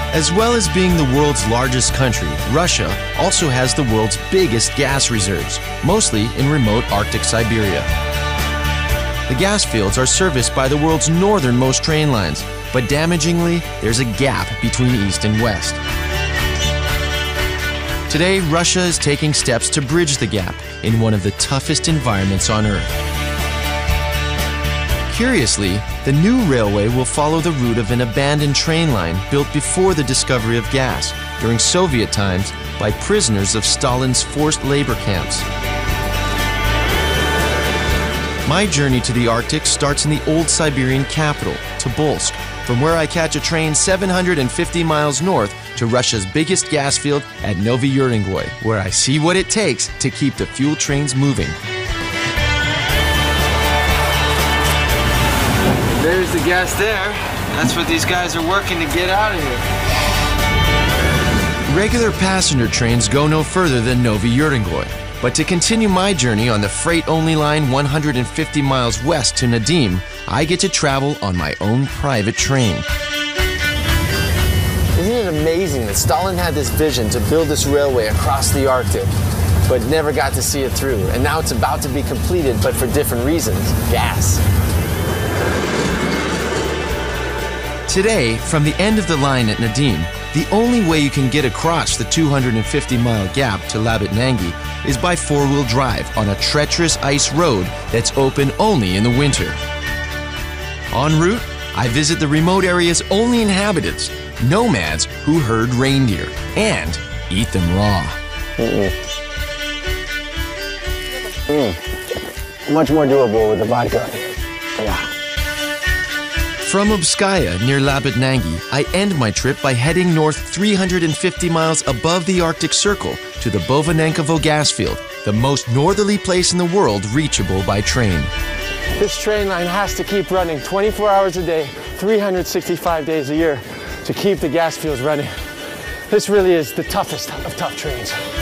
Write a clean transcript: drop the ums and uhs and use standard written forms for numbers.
As well as being the world's largest country, Russia also has the world's biggest gas reserves, mostly in remote Arctic Siberia. The gas fields are serviced by the world's northernmost train lines, but damagingly, there's a gap between east and west. Today, Russia is taking steps to bridge the gap in one of the toughest environments on Earth. Curiously, the new railway will follow the route of an abandoned train line built before the discovery of gas during Soviet times by prisoners of Stalin's forced labor camps. My journey to the Arctic starts in the old Siberian capital, Tobolsk, from where I catch a train 750 miles north to Russia's biggest gas field at Novy Urengoy, where I see what it takes to keep the fuel trains moving. There's the gas there. That's what these guys are working to get out of here. Regular passenger trains go no further than Novy Urengoy. But to continue my journey on the freight-only line 150 miles west to Nadim, I get to travel on my own private train. Isn't it amazing that Stalin had this vision to build this railway across the Arctic, but never got to see it through? And now it's about to be completed, but for different reasons. Gas. Today, from the end of the line at Nadim, the only way you can get across the 250-mile gap to Labitnangi is by four-wheel drive on a treacherous ice road that's open only in the winter. En route, I visit the remote area's only inhabitants, nomads who herd reindeer and eat them raw. Much more doable with the vodka. Yeah. From Obskaya, near Labitnangi, I end my trip by heading north 350 miles above the Arctic Circle to the Bovanenkovo gas field, the most northerly place in the world reachable by train. This train line has to keep running 24 hours a day, 365 days a year to keep the gas fields running. This really is the toughest of tough trains.